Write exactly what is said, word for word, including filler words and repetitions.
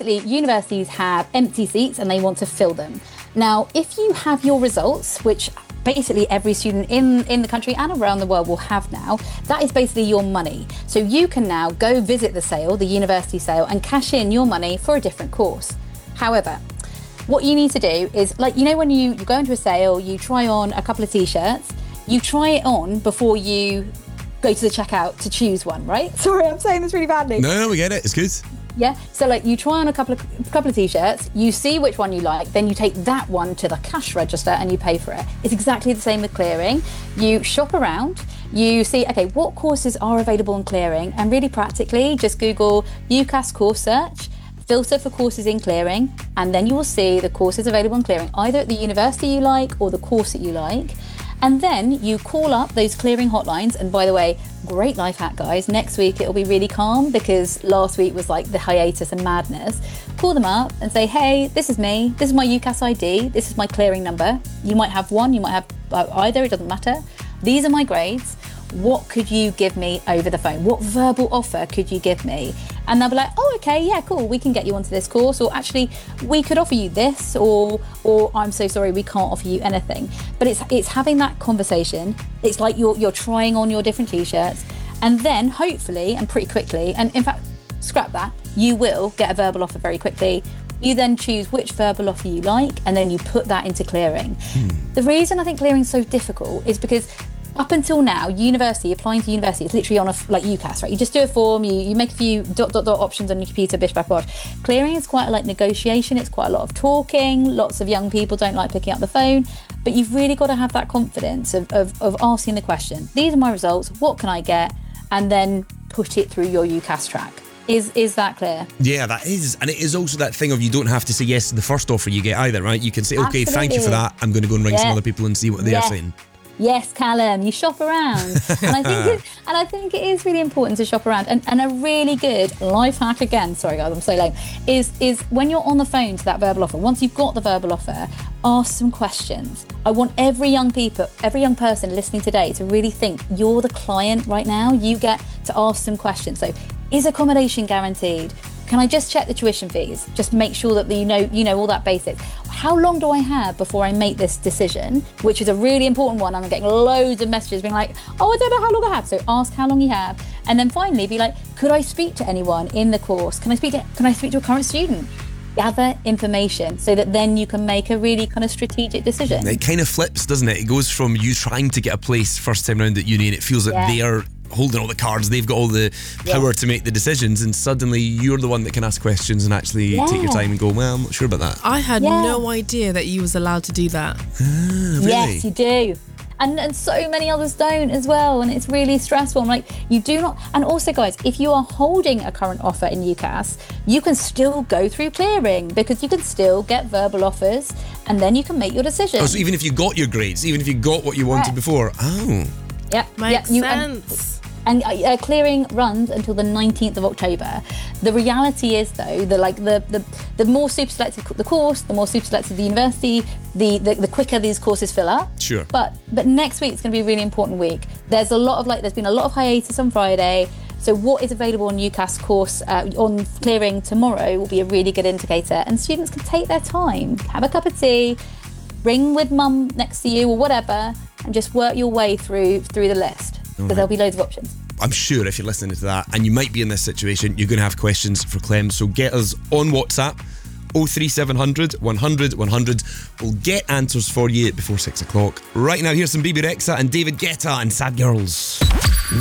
basically, universities have empty seats and they want to fill them. Now, if you have your results, which basically every student in, in the country and around the world will have now, that is basically your money. So you can now go visit the sale, the university sale, and cash in your money for a different course. However, what you need to do is, like, you know, when you, you go into a sale, you try on a couple of t-shirts, you try it on before you go to the checkout to choose one, right? Sorry, I'm saying this really badly. No, no, we get it. It's good. Yeah, so like you try on a couple of couple of t-shirts, you see which one you like, then you take that one to the cash register and you pay for it. It's exactly the same with clearing. You shop around, you see, okay, what courses are available in clearing, and really practically just Google UCAS course search, filter for courses in clearing, and then you will see the courses available in clearing, either at the university you like or the course that you like. And then you call up those clearing hotlines. And by the way, great life hack, guys. Next week it'll be really calm because last week was like the hiatus and madness. Call them up and say, hey, this is me. This is my UCAS I D. This is my clearing number. You might have one, you might have either, it doesn't matter. These are my grades. What could you give me over the phone? What verbal offer could you give me? And they'll be like, oh, okay, yeah, cool, we can get you onto this course, or actually, we could offer you this, or or I'm so sorry, we can't offer you anything. But it's it's having that conversation. It's like you're you're trying on your different t-shirts, and then hopefully, and pretty quickly, and in fact, scrap that, you will get a verbal offer very quickly. You then choose which verbal offer you like, and then you put that into clearing. Hmm. The reason I think clearing is so difficult is because up until now, university, applying to university, it's literally on a, like UCAS, right? You just do a form, you, you make a few dot, dot, dot options on your computer, bish, bash, bosh. Clearing is quite like negotiation, it's quite a lot of talking, lots of young people don't like picking up the phone, but you've really got to have that confidence of, of, of asking the question, these are my results, what can I get? And then put it through your UCAS track. Is is that clear? Yeah, that is. And it is also that thing of you don't have to say yes to the first offer you get either, right? You can say, okay, Absolutely. Thank you for that, I'm going to go and ring Yeah. some other people and see what they Yeah. are saying. Yes, Callum, you shop around. and I think it, and I think it is really important to shop around. And, and a really good life hack, again, sorry guys, I'm so lame, is, is when you're on the phone to that verbal offer, once you've got the verbal offer, ask some questions. I want every young people, every young person listening today to really think you're the client right now. You get to ask some questions. So, is accommodation guaranteed? Can I just check the tuition fees? Just make sure that you know, you know all that basics. How long do I have before I make this decision? Which is a really important one. I'm getting loads of messages being like, oh, I don't know how long I have. So ask how long you have. And then finally be like, could I speak to anyone in the course? Can I speak to, can I speak to a current student? Gather information so that then you can make a really kind of strategic decision. It kind of flips, doesn't it? It goes from you trying to get a place first time round at uni, and it feels like Yeah. they are holding all the cards, they've got all the power Yeah. to make the decisions, and suddenly you're the one that can ask questions and actually Yeah. take your time and go, well, I'm not sure about that. I had Yeah. no idea that you was allowed to do that. Ah, really? Yes, you do. And, and so many others don't as well, and it's really stressful. I'm like, you do not. And also, guys, if you are holding a current offer in UCAS, you can still go through clearing because you can still get verbal offers, and then you can make your decision. Oh, so even if you got your grades, even if you got what you wanted Yeah. before, oh, Yeah, Makes yeah, you, and, sense. and uh, clearing runs until the nineteenth of October. The reality is, though, the like the the, the more super selected the course, the more super selected the university, the, the the quicker these courses fill up. Sure. But but next week's going to be a really important week. There's a lot of like there's been a lot of hiatus on Friday. So what is available on UCAS course uh, on clearing tomorrow will be a really good indicator, and students can take their time, have a cup of tea, ring with mum next to you or whatever, and just work your way through through the list. Because there'll be loads of options. I'm sure if you're listening to that and you might be in this situation, you're going to have questions for Clem. So get us on WhatsApp, oh three seven hundred, one hundred, one hundred. We'll get answers for you before six o'clock. Right now, here's some Bebe Rexha and David Guetta and Sad Girls.